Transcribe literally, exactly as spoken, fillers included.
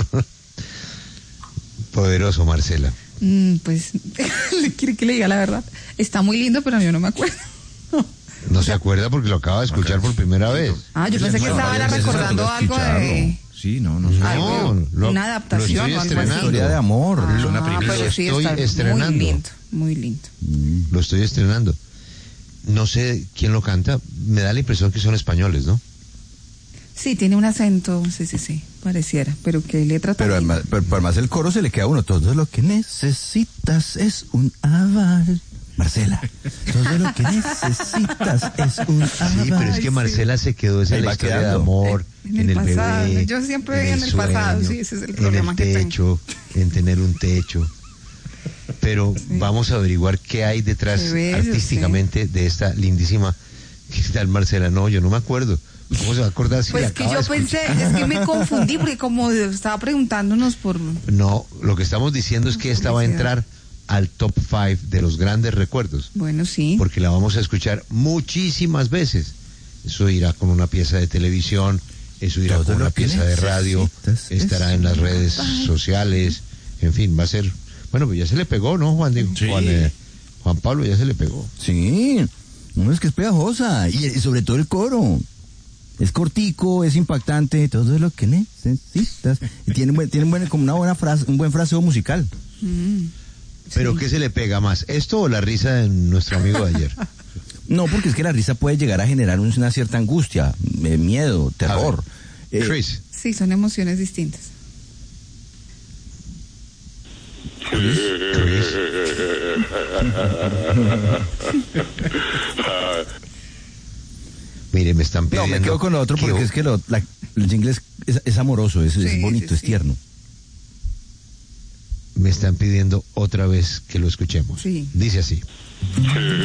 Poderoso, Marcela. Mm, pues, le quiere que le diga la verdad. Está muy lindo, pero yo no me acuerdo. No se acuerda porque lo acaba de escuchar por primera vez. Ah, yo pensé que Bueno, estaba varias veces recordando trató de algo de... escucharlo. Sí, no, no sé. Algo, No, lo- una lo adaptación estoy o algo así. estrenando. Historia de amor. Ah, es una primicia. pero sí Estoy está estrenando. muy lindo, muy lindo. Lo estoy estrenando. No sé quién lo canta. Me da la impresión que son españoles, ¿no? Sí, tiene un acento, sí, sí, sí, pareciera, pero qué letra tan Pero linda. además, pero, pero además el coro se le queda a uno. Todo lo que necesitas es un aval. Marcela, todo lo que necesitas es un aval. Sí, pero es que Marcela se quedó esa Ahí en la va historia de quedando. amor, En en, el el pasado. bebé. Yo siempre vivo en el pasado, sí, ese es el problema en que el tengo. techo, en tener un techo. Pero vamos a averiguar qué hay detrás Qué bello, artísticamente de esta lindísima. ¿Qué tal, Marcela? No, yo no me acuerdo. ¿Cómo se va a acordar si Pues la que acaba yo de pensé, escuchar? es que me confundí porque como estaba preguntándonos por... No, lo que estamos diciendo es que esta va a entrar al top five de los grandes recuerdos, Bueno, sí. porque la vamos a escuchar muchísimas veces. Eso irá con una pieza de televisión, eso irá Todo con lo una que pieza de radio, necesitas estará es en las un redes sociales, en fin, va a ser... Bueno, pues ya se le pegó, ¿no, Juan? Diego? Sí. Juan, eh, Juan Pablo ya se le pegó. Sí, no, es que es pegajosa. Y, y sobre todo el coro. Es cortico, es impactante, todo lo que necesitas. Y tiene, buen- tiene buen- como una buena frase, un buen fraseo musical. Mm, ¿Pero sí. qué se le pega más? ¿Esto o la risa de nuestro amigo de ayer? No, porque es que la risa puede llegar a generar un- una cierta angustia, eh, miedo, terror. Eh, Chris. Sí, son emociones distintas. Chris. Mire, me están no, pidiendo... me quedo con lo otro porque que- es que lo, la- el jingle es, es- es amoroso, es, es Sí, bonito, sí, es sí. tierno. Me están pidiendo otra vez que lo escuchemos. Sí. Dice así.